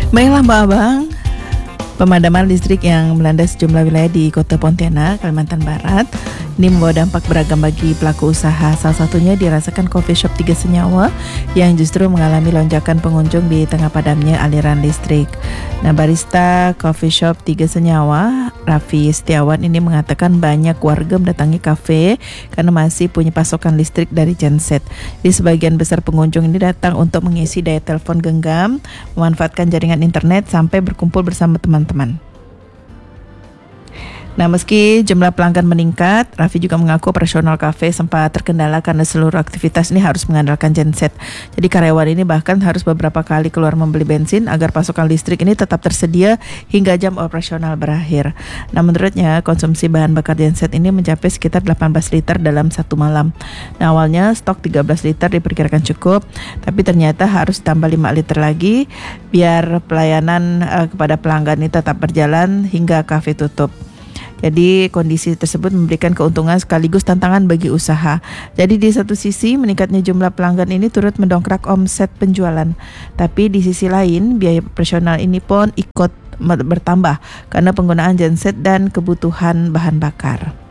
Baiklah Mbak Abang, pemadaman listrik yang melanda sejumlah wilayah di Kota Pontianak, Kalimantan Barat ini membawa dampak beragam bagi pelaku usaha. Salah satunya dirasakan coffee shop Tiga Senyawa yang justru mengalami lonjakan pengunjung di tengah padamnya aliran listrik. Nah, barista coffee shop Tiga Senyawa, Raffi Setiawan ini mengatakan banyak warga mendatangi kafe karena masih punya pasokan listrik dari genset. Di sebagian besar pengunjung ini datang untuk mengisi daya telepon genggam, memanfaatkan jaringan internet sampai berkumpul bersama teman-teman. Nah, meski jumlah pelanggan meningkat, Raffi juga mengaku operasional kafe sempat terkendala karena seluruh aktivitas ini harus mengandalkan genset. Jadi karyawan ini bahkan harus beberapa kali keluar membeli bensin agar pasokan listrik ini tetap tersedia hingga jam operasional berakhir. Nah, menurutnya konsumsi bahan bakar genset ini mencapai sekitar 18 liter dalam satu malam. Nah, awalnya stok 13 liter diperkirakan cukup, tapi ternyata harus tambah 5 liter lagi biar pelayanan kepada pelanggan ini tetap berjalan hingga kafe tutup. Jadi kondisi tersebut memberikan keuntungan sekaligus tantangan bagi usaha. Jadi di satu sisi meningkatnya jumlah pelanggan ini turut mendongkrak omset penjualan. Tapi di sisi lain biaya operasional ini pun ikut bertambah karena penggunaan genset dan kebutuhan bahan bakar.